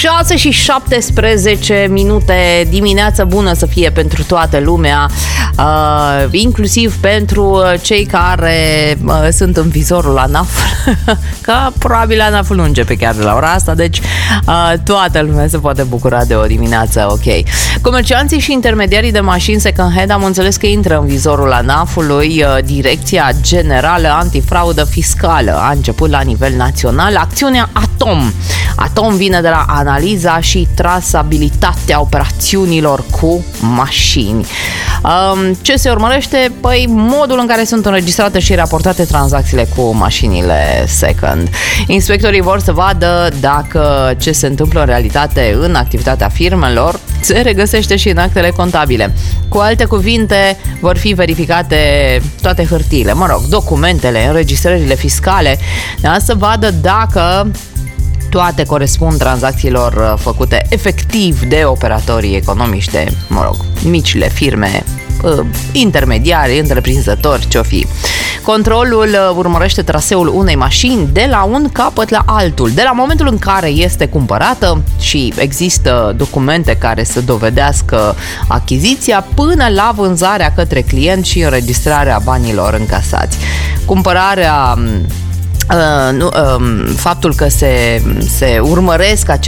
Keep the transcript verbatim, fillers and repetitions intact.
șase și șaptesprezece minute, dimineața bună să fie pentru toată lumea, uh, inclusiv pentru cei care uh, sunt în vizorul la N A F, că probabil la N A F-ul nu începe chiar de la ora asta, deci uh, toată lumea se poate bucura de o dimineață ok. Comercianții și intermediarii de mașini second-hand am înțeles că intră în vizorul la N A F-ului. uh, Direcția Generală Antifraudă Fiscală a început la nivel național acțiunea ATOM. ATOM vine de la analiza și trasabilitatea operațiunilor cu mașini. Ce se urmărește? Păi modul în care sunt înregistrate și raportate tranzacțiile cu mașinile second. Inspectorii vor să vadă dacă ce se întâmplă în realitate în activitatea firmelor se regăsește și în actele contabile. Cu alte cuvinte, vor fi verificate toate hârtiile, mă rog, documentele, înregistrările fiscale, da, să vadă dacă toate corespund tranzacțiilor făcute efectiv de operatorii economici, de, mă rog, micile firme, intermediari, întreprinzători, ce-o fi. Controlul urmărește traseul unei mașini de la un capăt la altul, de la momentul în care este cumpărată și există documente care să dovedească achiziția, până la vânzarea către client și înregistrarea banilor încasați. Cumpărarea Uh, nu, uh, faptul că se, se urmăresc aceste